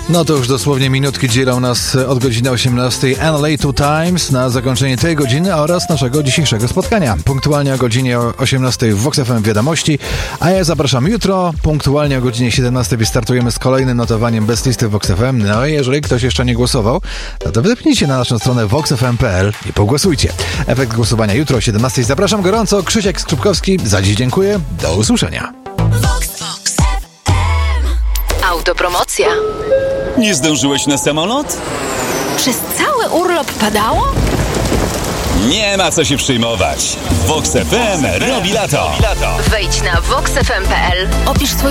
No to już dosłownie minutki dzielą nas od godziny 18 and LA Two Times na zakończenie tej godziny oraz naszego dzisiejszego spotkania. Punktualnie o godzinie 18 w Vox FM Wiadomości, a ja zapraszam jutro. Punktualnie o godzinie 17 wystartujemy z kolejnym notowaniem bez listy Vox FM. No i jeżeli ktoś jeszcze nie głosował, no to wepnijcie na naszą stronę voxfm.pl i pogłosujcie. Efekt głosowania jutro o 17. Zapraszam gorąco. Krzysiek Skrzypkowski. Za dziś dziękuję. Do usłyszenia. Autopromocja. Nie zdążyłeś na samolot? Przez cały urlop padało? Nie ma co się przejmować. Vox FM robi lato. Wejdź na voxfm.pl. Opisz swój